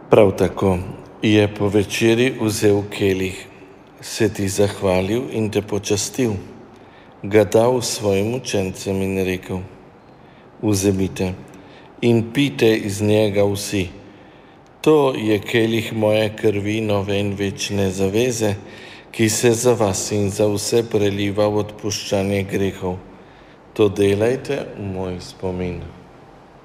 Prav tako je po večeri vzel kelih, se ti zahvalil in te počastil, ga dal svojim učencem in rekel: Vzemite in pijte iz njega vsi. To je kelih moje krvi nove in večne zaveze, ki se za vas in za vse preliva v odpuščanje grehov. To delajte v moj spomin.